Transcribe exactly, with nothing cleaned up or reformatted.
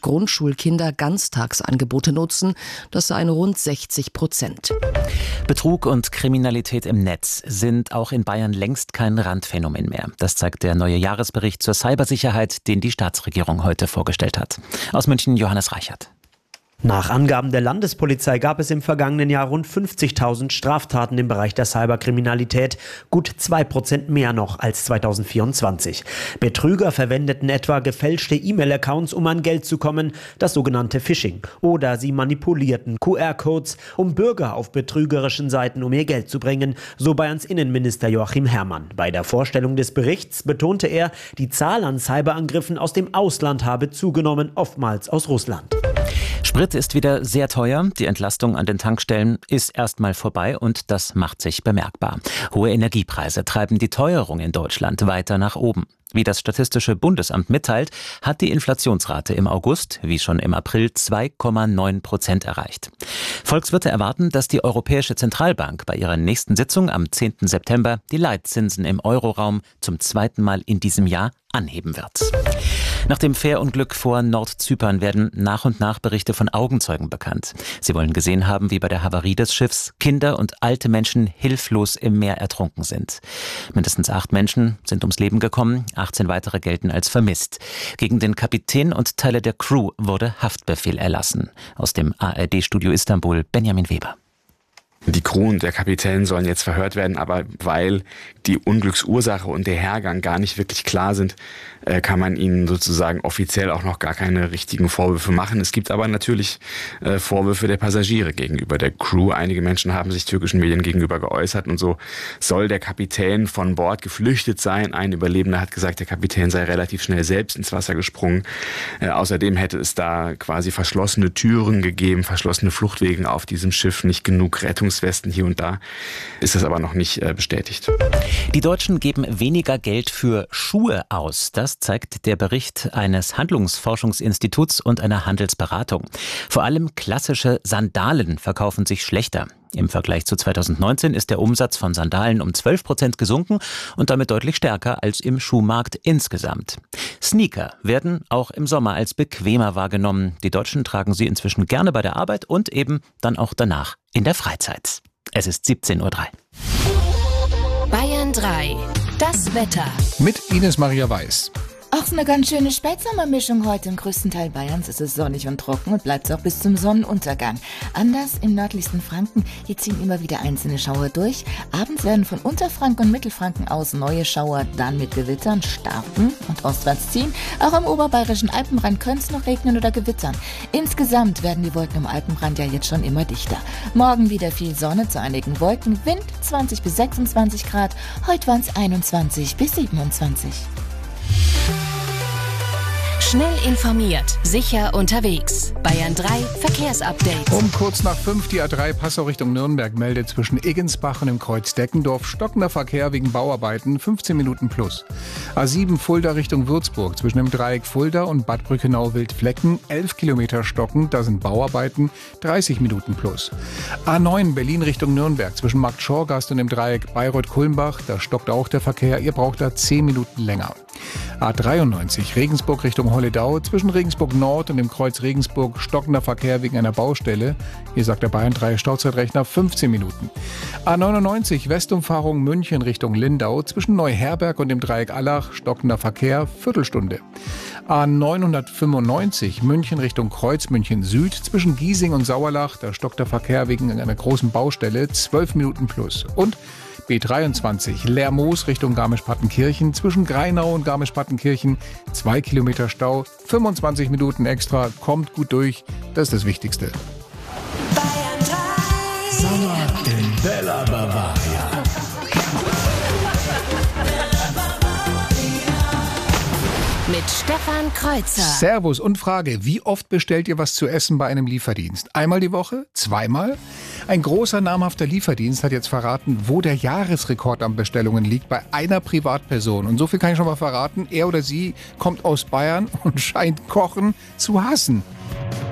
und Grundschulkinder Ganztagsangebote nutzen. Das seien rund sechzig Prozent. Betrug und Kriminalität im Netz sind auch in Bayern längst kein Randphänomen mehr. Das zeigt der neue Jahresbericht zur Cybersicherheit, den die Staatsregierung heute vorgestellt hat. Aus München Johannes Reichert. Nach Angaben der Landespolizei gab es im vergangenen Jahr rund fünfzigtausend Straftaten im Bereich der Cyberkriminalität, gut zwei Prozent mehr noch als zweitausendvierundzwanzig. Betrüger verwendeten etwa gefälschte E-Mail-Accounts, um an Geld zu kommen, das sogenannte Phishing. Oder sie manipulierten Q R-Codes, um Bürger auf betrügerischen Seiten um ihr Geld zu bringen, so Bayerns Innenminister Joachim Herrmann. Bei der Vorstellung des Berichts betonte er, die Zahl an Cyberangriffen aus dem Ausland habe zugenommen, oftmals aus Russland. Sprit ist wieder sehr teuer. Die Entlastung an den Tankstellen ist erstmal vorbei und das macht sich bemerkbar. Hohe Energiepreise treiben die Teuerung in Deutschland weiter nach oben. Wie das Statistische Bundesamt mitteilt, hat die Inflationsrate im August, wie schon im April, zwei Komma neun Prozent erreicht. Volkswirte erwarten, dass die Europäische Zentralbank bei ihrer nächsten Sitzung am zehnten September die Leitzinsen im Euroraum zum zweiten Mal in diesem Jahr anheben wird. Nach dem Fährunglück vor Nordzypern werden nach und nach Berichte von Augenzeugen bekannt. Sie wollen gesehen haben, wie bei der Havarie des Schiffs Kinder und alte Menschen hilflos im Meer ertrunken sind. Mindestens acht Menschen sind ums Leben gekommen, achtzehn weitere gelten als vermisst. Gegen den Kapitän und Teile der Crew wurde Haftbefehl erlassen. Aus dem A R D-Studio Istanbul, Benjamin Weber. Die Crew und der Kapitän sollen jetzt verhört werden, aber weil die Unglücksursache und der Hergang gar nicht wirklich klar sind, kann man ihnen sozusagen offiziell auch noch gar keine richtigen Vorwürfe machen. Es gibt aber natürlich Vorwürfe der Passagiere gegenüber der Crew. Einige Menschen haben sich türkischen Medien gegenüber geäußert und so soll der Kapitän von Bord geflüchtet sein. Ein Überlebender hat gesagt, der Kapitän sei relativ schnell selbst ins Wasser gesprungen. Außerdem hätte es da quasi verschlossene Türen gegeben, verschlossene Fluchtwege auf diesem Schiff, nicht genug Rettungswesten hier und da. Ist das aber noch nicht bestätigt. Die Deutschen geben weniger Geld für Schuhe aus. Das zeigt der Bericht eines Handlungsforschungsinstituts und einer Handelsberatung. Vor allem klassische Sandalen verkaufen sich schlechter. Im Vergleich zu zweitausendneunzehn ist der Umsatz von Sandalen um zwölf Prozent gesunken und damit deutlich stärker als im Schuhmarkt insgesamt. Sneaker werden auch im Sommer als bequemer wahrgenommen. Die Deutschen tragen sie inzwischen gerne bei der Arbeit und eben dann auch danach in der Freizeit. Es ist siebzehn Uhr drei. Bayern drei. Das Wetter. Mit Ines Maria Weiß. Auch so eine ganz schöne Spätsommermischung heute. Im größten Teil Bayerns ist es sonnig und trocken und bleibt es auch bis zum Sonnenuntergang. Anders im nördlichsten Franken. Hier ziehen immer wieder einzelne Schauer durch. Abends werden von Unterfranken und Mittelfranken aus neue Schauer dann mit Gewittern starten und ostwärts ziehen. Auch am oberbayerischen Alpenrand könnte es noch regnen oder gewittern. Insgesamt werden die Wolken im Alpenrand ja jetzt schon immer dichter. Morgen wieder viel Sonne zu einigen Wolken. Wind zwanzig bis sechsundzwanzig Grad. Heute waren es einundzwanzig bis siebenundzwanzig. Schnell informiert, sicher unterwegs. Bayern drei Verkehrsupdate. Um kurz nach fünf die A drei Passau Richtung Nürnberg meldet zwischen Eggensbach und dem Kreuz Deckendorf stockender Verkehr wegen Bauarbeiten, fünfzehn Minuten plus. A sieben Fulda Richtung Würzburg zwischen dem Dreieck Fulda und Bad Brückenau-Wildflecken, elf Kilometer stockend, da sind Bauarbeiten, dreißig Minuten plus. A neun Berlin Richtung Nürnberg zwischen Markt Schorgast und dem Dreieck Bayreuth-Kulmbach, da stockt auch der Verkehr, ihr braucht da zehn Minuten länger. A dreiundneunzig Regensburg Richtung Holledau zwischen Regensburg Nord und dem Kreuz Regensburg stockender Verkehr wegen einer Baustelle. Hier sagt der Bayern drei Stauzeitrechner fünfzehn Minuten. A neunundneunzig Westumfahrung München Richtung Lindau zwischen Neuherberg und dem Dreieck Allach stockender Verkehr Viertelstunde. A neunhundertfünfundneunzig München Richtung Kreuz München Süd zwischen Giesing und Sauerlach, da stockt der Verkehr wegen einer großen Baustelle zwölf Minuten plus. Und B dreiundzwanzig Lermoos Richtung Garmisch-Partenkirchen zwischen Greinau und Garmisch-Partenkirchen zwei Kilometer Stau, fünfundzwanzig Minuten extra, kommt gut durch, das ist das Wichtigste. Bayern drei. Sommer in Bella Bavaria. Mit Stefan Kreuzer. Servus und Frage, wie oft bestellt ihr was zu essen bei einem Lieferdienst? Einmal die Woche? Zweimal? Ein großer namhafter Lieferdienst hat jetzt verraten, wo der Jahresrekord an Bestellungen liegt bei einer Privatperson. Und so viel kann ich schon mal verraten, er oder sie kommt aus Bayern und scheint Kochen zu hassen.